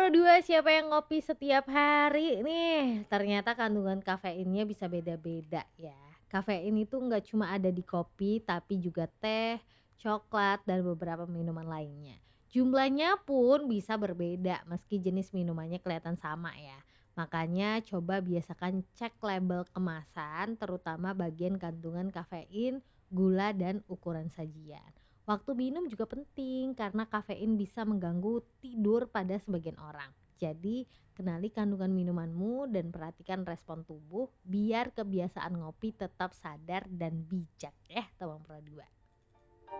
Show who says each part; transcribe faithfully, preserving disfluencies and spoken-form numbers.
Speaker 1: Pro dua, siapa yang ngopi setiap hari nih? Ternyata kandungan kafeinnya bisa beda-beda ya. Kafein itu nggak cuma ada di kopi, tapi juga teh, coklat, dan beberapa minuman lainnya. Jumlahnya pun bisa berbeda meski jenis minumannya kelihatan sama ya. Makanya coba biasakan cek label kemasan, terutama bagian kandungan kafein, gula, dan ukuran sajian. Waktu minum juga penting karena kafein bisa mengganggu tidur pada sebagian orang. Jadi, kenali kandungan minumanmu dan perhatikan respon tubuh biar kebiasaan ngopi tetap sadar dan bijak ya, Teman Pro dua.